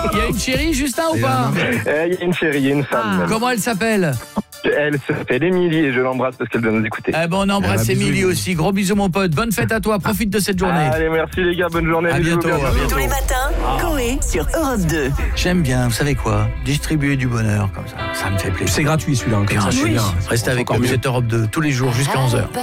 Il y a une chérie, Justin, ou pas? Il y a une chérie, il y a une femme. même. Comment elle s'appelle? Elle s'appelle Émilie et je l'embrasse parce qu'elle doit nous écouter. Eh ben, on embrasse Émilie aussi. Gros bisous, mon pote. Bonne fête à toi. Profite de cette journée. Allez, merci les gars, bonne journée. À bientôt. Tous les matins, Coé sur Europe 2. J'aime bien, vous savez quoi? Distribuer du bonheur comme ça me fait plaisir. C'est gratuit celui-là. Bien sûr. Restez avec nous, vous êtes Europe 2 tous les jours jusqu'à 11h.